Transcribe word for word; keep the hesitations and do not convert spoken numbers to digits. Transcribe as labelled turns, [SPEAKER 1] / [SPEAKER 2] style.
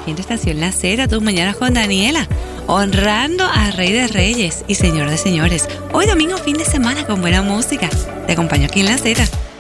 [SPEAKER 1] aquí en Estación La Z, tus mañanas con Daniela, honrando a Rey de Reyes y Señor de Señores. Hoy domingo, fin de semana con buena música. Te acompaño aquí en La Z.